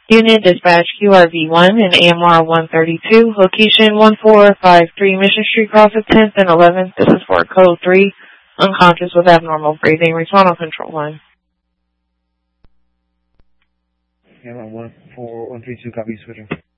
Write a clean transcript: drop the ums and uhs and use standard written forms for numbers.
Unit Dispatch QRV1 and AMR 132, location 1453 Mission Street, cross of 10th and 11th. This is for Code 3, unconscious with abnormal breathing. Respond on Control 1. AMR 132, copy, switching.